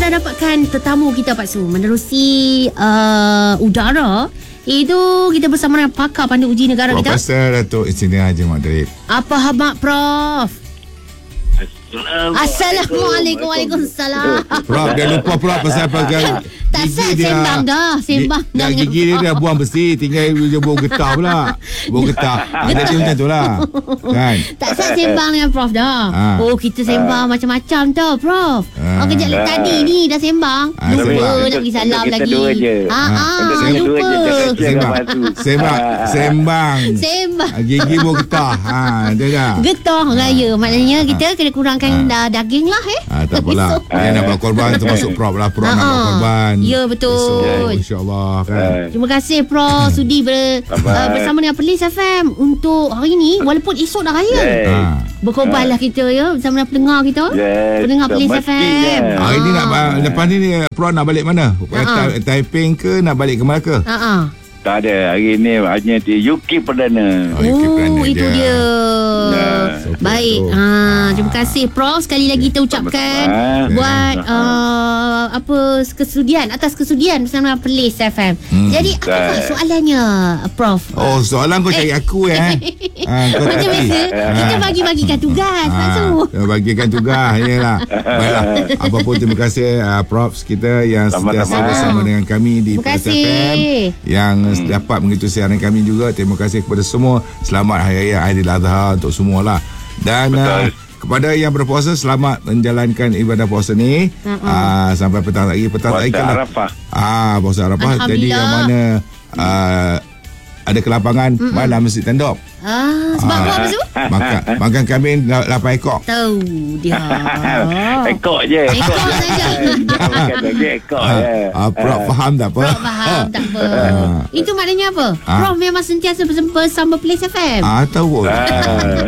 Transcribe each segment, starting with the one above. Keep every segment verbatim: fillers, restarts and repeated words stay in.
dah dapatkan tetamu kita Pak Su menerusi uh, udara. Itu kita bersama dengan pakar pandu uji negara kita, Profesor Datuk Engineer Haji Madrid. Apa khabar Prof? Assalamualaikum. Waalaikumsalam. Prof, dia lupa Prof pasal pakai tak set sembang dah. Sembang dah. Gigi dia dah buang besi. Tinggal dia buang getah pula. Buang getah. Ada dia macam tu lah. Kan? Tak set sembang dengan Prof dah. Ha. Oh, kita sembang ha. macam-macam tau Prof. Ha. Oh, kejap ha. tadi ni dah sembang. Ha. Lupa nak pergi salam kita lagi. Dua je. Ha, ha. ha. lupa. Sembang. Sembang. Sembang. Sembang. Gigi buang getah. Ha, dia dah. Getah raya. Maknanya kita kena kurangkan ha. daging lah eh. Ha, tak apalah. Dia nak buat korban termasuk Prof lah. Prof ha. nak buat korban. Ya, betul. So, InsyaAllah kan. Terima kasih Prof sudi ber, uh, bersama dengan Perlis F M untuk hari ni. Walaupun esok dah raya ha. berkorban lah kita ya bersama dengan pendengar kita. Yes. Pendengar Perlis F M. Hari ni nak lepas ni Prof nak balik mana? Ha. Taiping ke nak balik ke Melaka? Ha ah. Tak ada. Hari ni hanya di U K Perdana. Oh, U K Perdana oh itu dia. Yeah. Baik. Ha, terima kasih Prof sekali lagi kita ucapkan Sama-sama. buat uh, apa kesudian atas kesudian bersama dengan Perlis F M. Hmm. Jadi apa soalannya Prof? Oh, soalan kau cari aku eh. ha, kau Macam biasa kita bagi-bagikan tugas Pak Su. Ha, bagikan tugas yalah. Baiklah. Apa pun terima kasih uh, Prof kita yang sentiasa bersama dengan kami di Perlis F M yang hmm. dapat mengikuti siaran kami juga. Terima kasih kepada semua. Selamat Hari Raya Aidiladha untuk semualah. Dan uh, kepada yang berpuasa, selamat menjalankan ibadah puasa ni uh-uh. uh, sampai petang lagi. Petang lagi kan Arafah. Ah, puasa Arafah. Jadi yang mana uh, ada kelapangan mm-mm. mana Masjid Tandok. Ah, sebab ah, apa tu? Makan makan kambing lapan ekor. Tahu dia. Ekor je. Ekor saja. Makan lagi ekor je. Ah, Prof faham tak apa? Prof faham tak apa. Ah. Itu maknanya apa? Ah. Prof memang sentiasa bersama Perlis F M. Ah, tahu. Okay.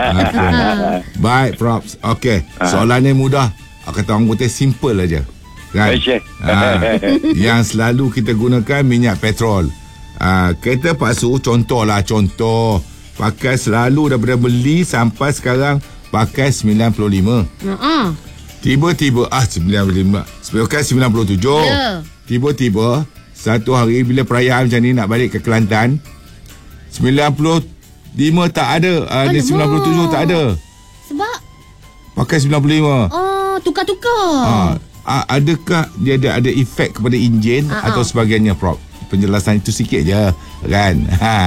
Baik, Prof. Okey, soalannya mudah. Kata orang putih simple aja. Kan? Ah, yang selalu kita gunakan minyak petrol. Ah, kereta Pak Su contohlah contoh pakai selalu daripada beli sampai sekarang pakai sembilan puluh lima. Uh-uh. Tiba-tiba ah sembilan puluh lima. Pakai sembilan puluh tujuh. Yeah. Tiba-tiba satu hari bila perayaan macam ni nak balik ke Kelantan sembilan puluh lima tak ada. Ah, di sembilan puluh tujuh tak ada. Sebab pakai sembilan puluh lima. Oh, tukar-tukar. Ah, adakah dia ada ada efek kepada enjin uh-uh. atau sebagainya Prof? Penjelasan itu sikit je kan. Ha.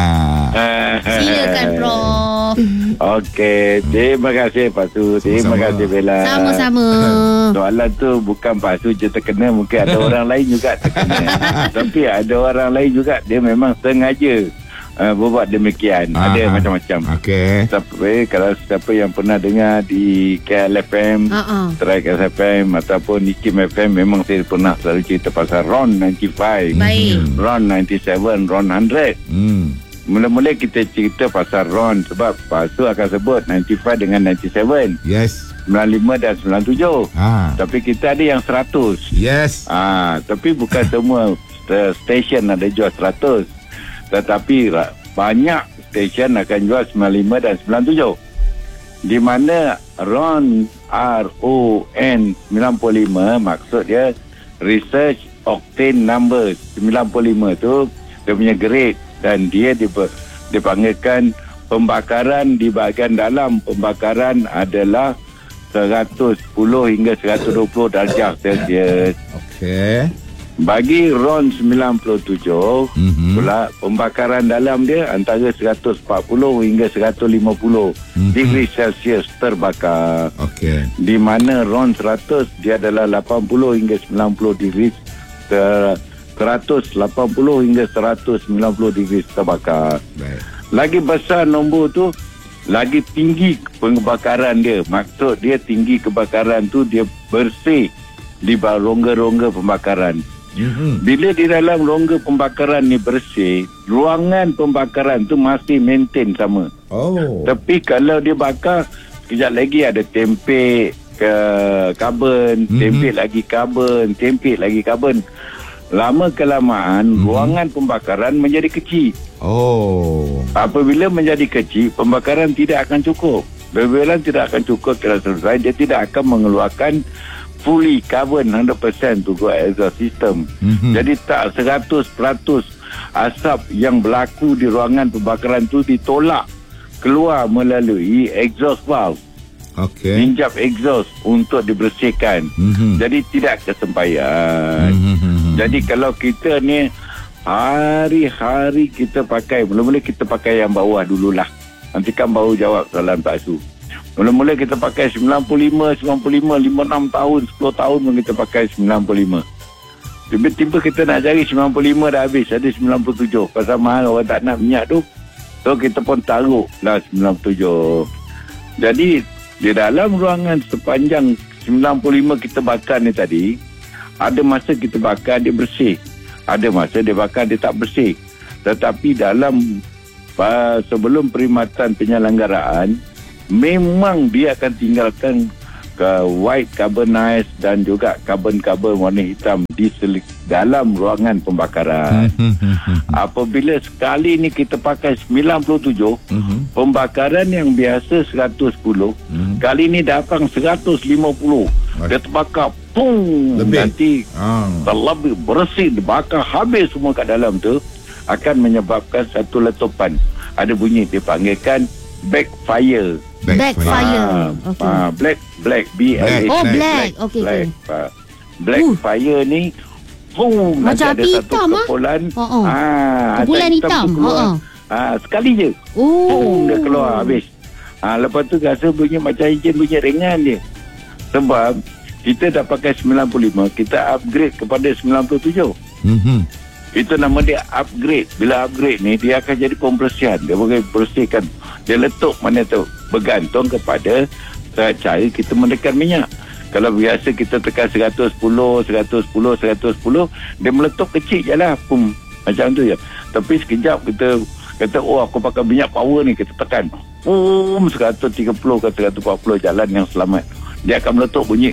Silakan Prof. Okey, terima kasih Pak Su. Terima kasih Bella. Sama-sama. Soalan tu bukan Pak Su je terkena, mungkin ada orang lain juga terkena. Tapi ada orang lain juga dia memang sengaja uh, berbuat demikian. Aha. Ada macam-macam. Okey. Tapi kalau siapa yang pernah dengar di K L F M, uh-uh. Track S F M ataupun Nikim F M, memang saya pernah selalu cerita pasal R O N sembilan puluh lima. Baik. R O N sembilan puluh tujuh, R O N seratus. Hmm. Mula-mula kita cerita pasal R O N sebab Pak Su akan sebut sembilan puluh lima dengan sembilan puluh tujuh. Yes. sembilan puluh lima dan sembilan puluh tujuh. Ha. Tapi kita ada yang seratus. Yes. Ah, ha, tapi bukan semua stesen ada jual seratus. Tetapi banyak stesen akan jual sembilan puluh lima dan sembilan puluh tujuh. Di mana R O N R O N sembilan puluh lima maksud dia Research Octane Number sembilan puluh lima tu dia punya grade dan dia dipanggilkan pembakaran di bahagian dalam pembakaran adalah seratus sepuluh hingga seratus dua puluh darjah Celsius. Okey. Bagi R O N sembilan puluh tujuh mm-hmm. pula pembakaran dalam dia antara seratus empat puluh hingga seratus lima puluh mm-hmm. degree Celsius terbakar. Okey. Di mana R O N seratus dia adalah lapan puluh hingga sembilan puluh degree ter, seratus lapan puluh hingga seratus sembilan puluh degree terbakar. Baik. Lagi besar nombor tu lagi tinggi pembakaran dia. Maksud dia tinggi kebakaran tu dia bersih di bawah rongga-rongga pembakaran. Mm-hmm. Bila di dalam rongga pembakaran ni bersih, ruangan pembakaran tu masih maintain sama. Oh. Tapi kalau dia bakar, sekejap lagi ada tempik ke karbon, mm-hmm. tempik lagi karbon, tempik lagi karbon. Lama kelamaan mm-hmm. ruangan pembakaran menjadi kecil. Oh. Apabila menjadi kecil, pembakaran tidak akan cukup. Bila tidak akan cukup, kalau selesai dia tidak akan mengeluarkan fully cover one hundred percent to go exhaust system. Mm-hmm. Jadi tak seratus peratus asap yang berlaku di ruangan pembakaran tu ditolak keluar melalui exhaust valve. Okey. Hinjap exhaust untuk dibersihkan. Mm-hmm. Jadi tidak kesempayan. Mm-hmm. Jadi kalau kita ni hari-hari kita pakai, mula-mula kita pakai yang bawah dululah. Nanti kan baru jawab soalan Pak Su. Mula-mula kita pakai sembilan puluh lima, sembilan puluh lima, lima puluh enam tahun, sepuluh tahun pun kita pakai sembilan puluh lima. Tiba-tiba kita nak cari sembilan puluh lima dah habis, ada sembilan puluh tujuh. Pasal mahal orang tak nak minyak tu. So kita pun taruh lah sembilan puluh tujuh. Jadi di dalam ruangan sepanjang sembilan puluh lima kita bakar ni tadi, ada masa kita bakar dia bersih. Ada masa dia bakar dia tak bersih. Tetapi dalam uh, sebelum perkhidmatan penyelenggaraan, memang dia akan tinggalkan ke white carbonized dan juga karbon-karbon warna hitam di selik, dalam ruangan pembakaran. Apabila sekali ni kita pakai sembilan puluh tujuh, pembakaran yang biasa seratus sepuluh, kali ni datang seratus lima puluh. Dia terbakar, pum, lebih. Nanti ah. terlebih bersih, dibakar habis semua kat dalam tu, akan menyebabkan satu letupan. Ada bunyi dipanggilkan backfire. Backfire. Ah, Okay. ah, black, black, B L A. Oh, black. black. Okey, Black, okey. ah. Black Uh. fire ni, pum, Macam nanti ada api satu hitam, ah? kepulan. Oh, oh. Ah, Kepulan asap hitam. tu keluar. Oh, oh. Ah, sekali je. Oh. Pum, dia keluar habis. Ah, lepas tu rasa bunyi macam enjin bunyi ringan dia. Sebab kita dah pakai sembilan puluh lima, kita upgrade kepada sembilan puluh tujuh. Mhm. Itu nama dia upgrade. Bila upgrade ni, dia akan jadi pembersihan. Dia boleh bersihkan. Dia letup mana tu, bergantung kepada cara kita menekan minyak. Kalau biasa kita tekan seratus sepuluh, seratus sepuluh, seratus sepuluh, dia meletup kecil je lah. Pum, macam tu je. Tapi sekejap kita kata, oh aku pakai minyak power ni, kita tekan. Pum, seratus tiga puluh ke seratus empat puluh jalan yang selamat. Dia akan meletup bunyi.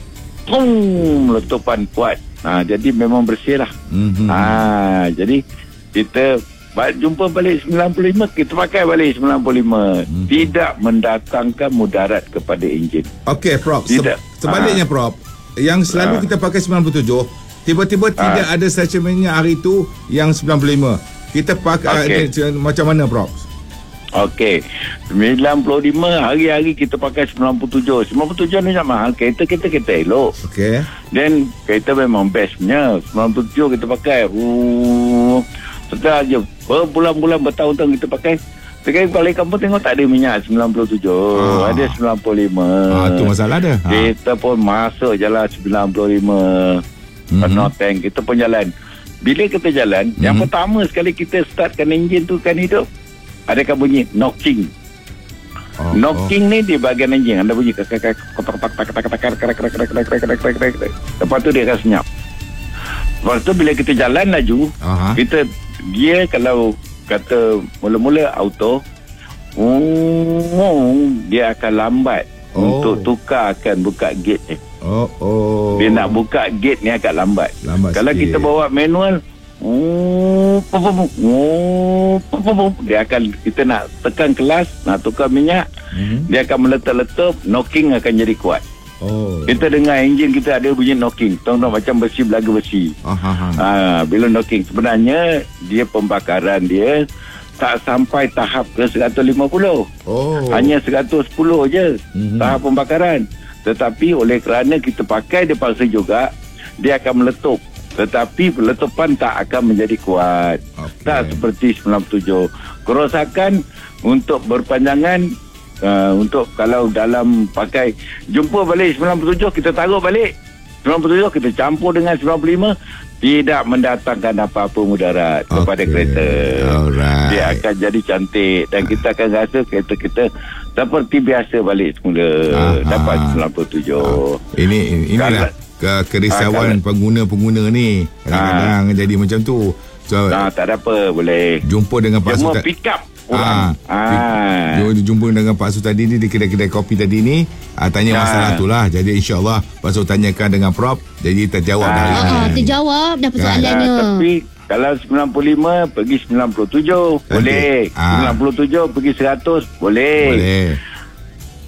Pum, letupan kuat. Ha, jadi memang bersih lah. Mm-hmm. Ha, jadi kita jumpa balik sembilan puluh lima, kita pakai balik sembilan puluh lima. Mm-hmm. Tidak mendatangkan mudarat kepada enjin. Okey, Prof. Se- sebaliknya, ha. Prof. Yang selalu ha. kita pakai sembilan puluh tujuh, tiba-tiba ha. tidak ada stesen minyak hari itu yang sembilan puluh lima. Kita pakai okay. uh, macam mana, Prof? Okey, sembilan puluh lima hari-hari kita pakai sembilan puluh tujuh. sembilan puluh tujuh ni tak mahal. Kereta kita kita elok. Okey. Dan kereta memang best punya. sembilan puluh tujuh kita pakai. Uh, setelah je berbulan-bulan, bertahun-tahun kita pakai. Sekali balik kampung tengok tak ada minyak sembilan puluh tujuh. Ah. Ada sembilan puluh lima. Ah, tu masalah dia. Kita ah. pun masuk jalan sembilan puluh lima. Mm-hmm. Penuh tank. Kita pun jalan. Bila kita jalan, mm-hmm. yang pertama sekali kita startkan enjin tu kan hidup, adakah bunyi knocking. Oh, knocking oh. ni di bahagian enjin ada bunyi lepas tu dia akan senyap. Lepas tu bila kita jalan laju, uh-huh. kita dia kalau kata mula-mula auto, dia akan lambat oh. untuk tukarkan buka gate ni. Oh, oh. Dia nak buka gate ni agak lambat. lambat kalau sikit. Kita bawa manual, Oh, oh, dia akan, kita nak tekan kelas, nak tukar minyak, mm-hmm. dia akan meletup-letup, knocking akan jadi kuat. Oh. Kita dengar enjin kita ada bunyi knocking, tahu-tahu macam besi belaga besi. Ha, bila knocking sebenarnya dia pembakaran dia tak sampai tahap ke seratus lima puluh. Oh. Hanya seratus sepuluh je mm-hmm. tahap pembakaran. Tetapi oleh kerana kita pakai dia paksa juga, dia akan meletup. Tetapi letupan tak akan menjadi kuat. Okay. Tak seperti sembilan puluh tujuh. Kerosakan untuk berpanjangan, uh, untuk kalau dalam pakai, jumpa balik sembilan puluh tujuh, kita taruh balik sembilan puluh tujuh, kita campur dengan sembilan puluh lima, tidak mendatangkan apa-apa mudarat okay. kepada kereta. Alright. Dia akan jadi cantik dan kita akan rasa kereta kita seperti biasa balik semula. Ah, dapat ah. sembilan puluh tujuh. Ah. Ini inilah kerisauan ha, pengguna-pengguna ni kadang-kadang ha. jadi macam tu. So, nah, tak ada apa, boleh jumpa dengan Pak Su. Cuma pick up orang. Ha. Ha. Jumpa dengan Pak Su tadi ni di kedai-kedai kopi tadi ni, ha, tanya ha. masalah tu lah. Jadi insyaAllah Pak Su tanyakan dengan Prof, jadi terjawab ha. hari ha. ni. Terjawab dah persoalannya. Ha. Tapi kalau sembilan puluh lima pergi sembilan puluh tujuh, boleh. Ha. sembilan puluh tujuh pergi seratus, boleh. Boleh.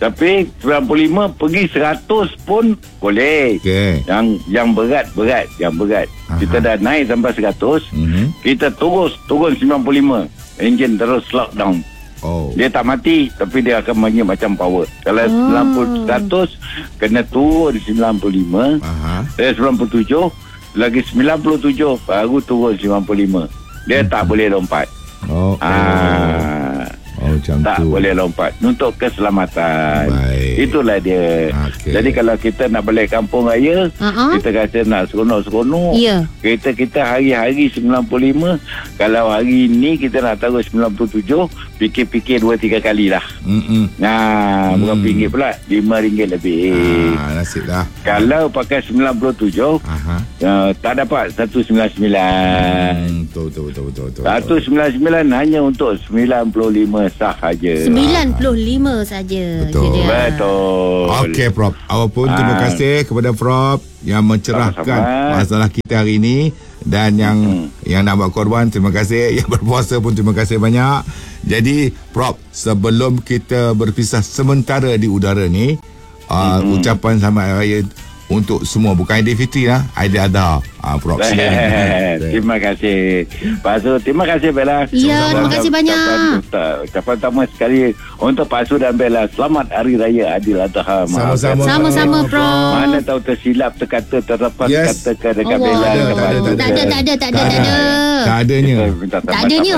Tapi sembilan puluh lima pergi seratus pun boleh. Okey. Yang yang berat berat, yang berat. Aha. Kita dah naik sampai seratus, mm-hmm. kita terus turun sembilan puluh lima. Enjin terus lockdown. Oh. Dia tak mati tapi dia akan bagi macam power. Kalau oh. sembilan puluh seratus kena turun sembilan puluh lima. Aha. Eh sembilan puluh tujuh lagi sembilan puluh tujuh baru turun sembilan puluh lima. Dia hmm. tak boleh lompat. Oh. Ah. Oh, macam tak tu. boleh lompat untuk keselamatan. Baik. Itulah dia. Okay. Jadi kalau kita nak balik kampung raya, uh-huh. kita kata nak seronok-seronok. Yeah. Kereta kita hari-hari sembilan puluh lima. Kalau hari ni kita nak taruh sembilan puluh tujuh, fikir-fikir dua tiga kali lah. Mm-mm. Nah, mm. bukan ringgit pula, lima ringgit lebih. Ah, nasib lah. Kalau pakai sembilan puluh tujuh, uh-huh. uh, tak dapat seratus sembilan puluh sembilan. Hmm, betul, betul, betul, betul, betul. seratus sembilan puluh sembilan hanya untuk sembilan puluh lima sahaja. sembilan puluh lima saja. Betul. Betul. Okey, Prof. Awal pun ah. terima kasih kepada Prof yang mencerahkan sama-sama masalah kita hari ini. Dan yang hmm. yang nak buat korban, terima kasih. Yang berpuasa pun terima kasih banyak. Jadi, Prof, sebelum kita berpisah sementara di udara ni, uh, hmm. ucapan selamat raya untuk semua, bukan Aidilfitri lah, Aidiladha. Ah, Prof. Terima kasih. Pak Su, terima kasih Bella. Ya, terima kasih banyak. Ucapan pertama sekali untuk Pak Su dan Bella, selamat Hari Raya Aidiladha. Sama-sama. Sama-sama, Prof. Mana tahu tersilap, terkata, terlepas yes. kata ke dekat oh, Bella. Tak ada, tak ada, tak ada, tak ada, tak ada. Tak adanya. Tak adanya.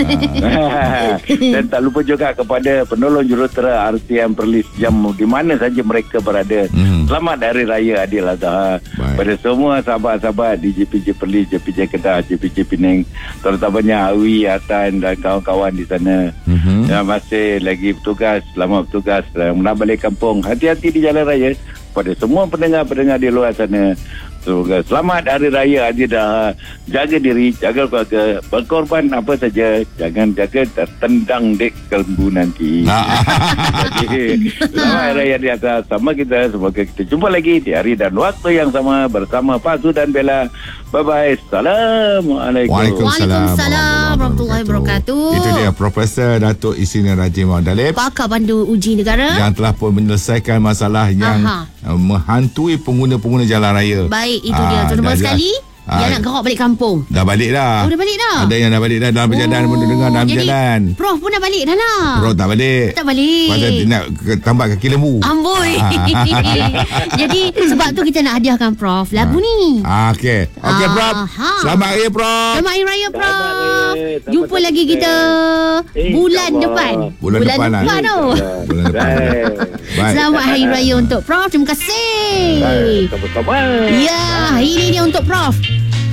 Dan tak lupa juga kepada penolong jurutera R T M Perlis yang di mana saja mereka berada. Hmm. Selamat Hari Raya Aidiladha. Pada semua sahabat-sahabat di J P J Perlis, J P J Kedah, J P J Penang, terutamanya Awi, Atan dan kawan-kawan di sana. Mm-hmm. Yang masih lagi bertugas, selamat bertugas dan nak balik kampung. Hati-hati di jalan raya. Pada semua pendengar-pendengar di luar sana, semoga selamat Hari Raya Aidiladha. Jaga diri, jaga keluarga, berkorban apa saja, jangan jaga tertendang dek kelembu nanti. Jadi, selamat Hari Raya Aidiladha sama kita. Semoga kita jumpa lagi di hari dan waktu yang sama bersama Pak Su dan Bella. Bye-bye. Assalamualaikum. Waalaikumsalam warahmatullahi wabarakatuh. Itu dia Profesor Datuk Isnin Raji Muhammad Dalip, Pakar Pandu Uji Negara, yang telah pun menyelesaikan masalah yang Aha. menghantui pengguna-pengguna jalan raya. Baik, itu dia. Terima sekali. Dia nak gerak balik kampung. Dah balik dah. Oh, dah balik dah. Ada yang dah balik dah dalam perjalanan, oh, dengar dalam jadi, perjalanan. Prof pun dah balik dah lah. Prof tak balik. Tak balik. Pasal dia nak tambah kaki lembu. Amboi. Jadi sebab tu kita nak hadiahkan Prof lagu ha. ni. Ah, okey. Okey, ah, Prof. Ha. Selamat Hari Prof. Selamat Hari Raya Prof. Jumpa lagi kita bulan depan. Bulan, bulan depan, depan tu. Bulan depan. Baik. Selamat Hari Raya untuk Prof. Terima kasih. Sama-sama. Ya, ini dia untuk Prof.